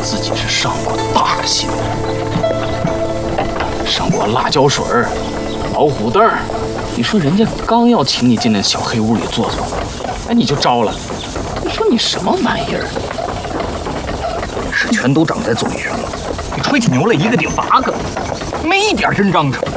自己是上过大刑的，上过辣椒水儿、老虎凳儿。你说人家刚要请你进那小黑屋里坐坐，哎，你就招了。你说你什么玩意儿？是全都长在嘴上了。你吹起牛来一个顶8个，没一点真章程。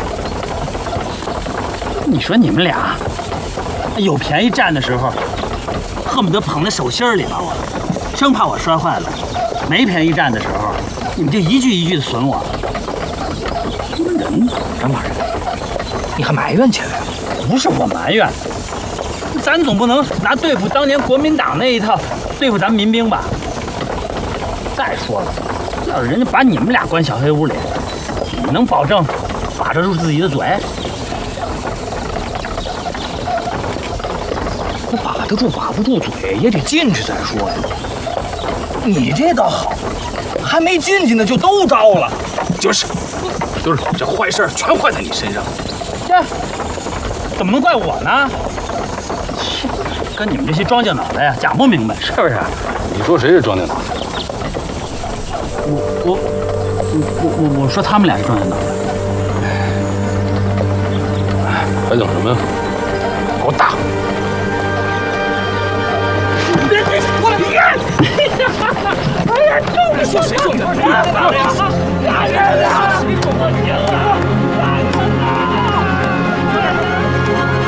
你说你们俩有便宜占的时候，恨不得捧在手心里把我，生怕我摔坏了；没便宜占的时候，你们就一句一句的损我。什么人？ 什么人？你还埋怨起来了？ 不是我埋怨，咱总不能拿对付当年国民党那一套对付咱们民兵吧？再说了，要是人家把你们俩关小黑屋里，你能保证把得住自己的嘴？ 把得住把不住嘴也得进去再说呀。你这倒好，还没进去呢就都招了。就是这坏事全坏在你身上。 这怎么能怪我呢？跟你们这些庄稼脑袋呀讲不明白，是不是？ 你说谁是庄稼脑袋？ 我说他们俩是庄稼脑袋。 还等什么呀？ 给我打！